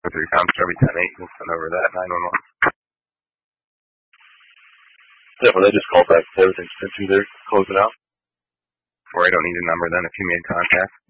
Or 3 times every 10-8, we'll send over that 911. Yeah, well, they just called back. Everything's been through there, closing out. Or I don't need a number then if you made contact.